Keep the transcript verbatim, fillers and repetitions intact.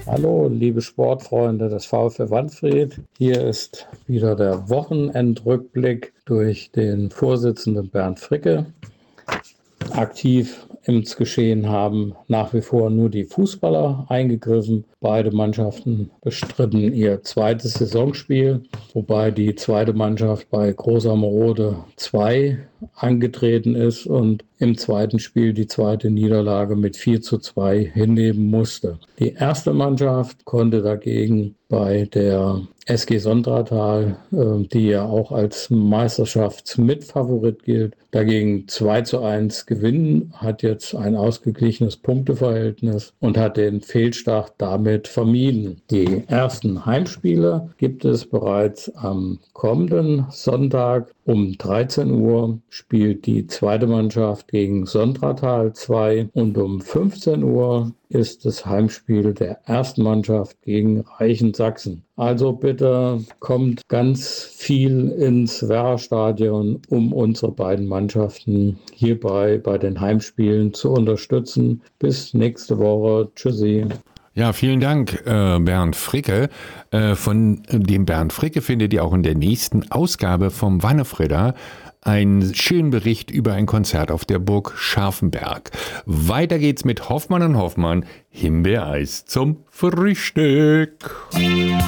Hallo, liebe Sportfreunde des VfL Wandfried. Hier ist wieder der Wochenendrückblick durch den Vorsitzenden Bernd Fricke. Aktiv ins Geschehen haben nach wie vor nur die Fußballer eingegriffen. Beide Mannschaften bestritten ihr zweites Saisonspiel, wobei die zweite Mannschaft bei Großammerode zwei angetreten ist und im zweiten Spiel die zweite Niederlage mit vier zu zwei hinnehmen musste. Die erste Mannschaft konnte dagegen bei der S G Sontratal, äh, die ja auch als Meisterschaftsmitfavorit gilt, dagegen zwei zu eins gewinnen, hat jetzt ein ausgeglichenes Punkteverhältnis und hat den Fehlstart damit vermieden. Die ersten Heimspiele gibt es bereits am kommenden Sonntag. Um dreizehn Uhr spielt die zweite Mannschaft gegen Sontratal zwei und um fünfzehn Uhr ist das Heimspiel der ersten Mannschaft gegen Reichensachsen. Also bitte kommt ganz viel ins Werra-Stadion, um unsere beiden Mannschaften hierbei bei den Heimspielen zu unterstützen. Bis nächste Woche. Tschüssi. Ja, vielen Dank, äh, Bernd Fricke. Äh, von dem Bernd Fricke findet ihr auch in der nächsten Ausgabe vom Wannefrieder einen schönen Bericht über ein Konzert auf der Burg Scharfenberg. Weiter geht's mit Hoffmann und Hoffmann, Himbeereis zum Frühstück.